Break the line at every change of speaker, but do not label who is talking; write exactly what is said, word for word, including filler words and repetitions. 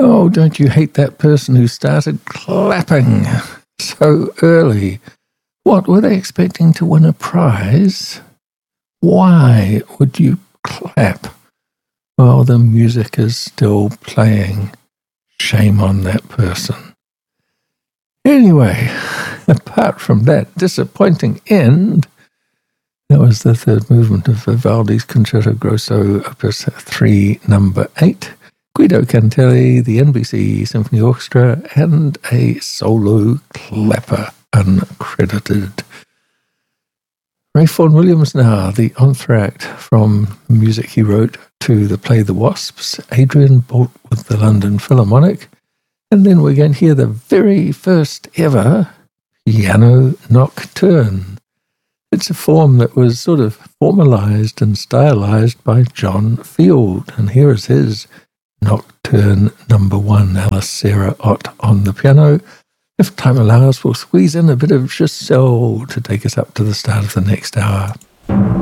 Oh, don't you hate that person who started clapping so early? What, were they expecting to win a prize? Why would you clap while the music is still playing? Shame on that person. Anyway, apart from that disappointing end, that was the third movement of Vivaldi's Concerto Grosso, Opus three, number eight. Guido Cantelli, the N B C Symphony Orchestra, and a solo clapper, uncredited. Ralph Vaughan Williams now, the entr'acte from music he wrote to the play The Wasps, Adrian Boult with the London Philharmonic, and then we're going to hear the very first ever piano nocturne. It's a form that was sort of formalized and stylized by John Field, and here is his Nocturne number one, Alice Sarah Ott on the piano. If time allows, we'll squeeze in a bit of Giselle to take us up to the start of the next hour.